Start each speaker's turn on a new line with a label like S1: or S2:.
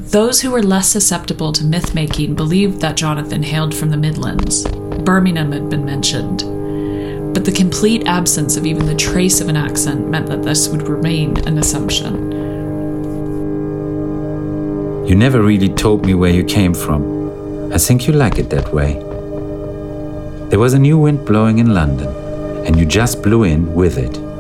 S1: Those who were less susceptible to myth-making believed that Jonathan hailed from the Midlands. Birmingham had been mentioned. But the complete absence of even the trace of an accent meant that this would remain an assumption.
S2: You never really told me where you came from. I think you like it that way. There was a new wind blowing in London, and you just blew in with it.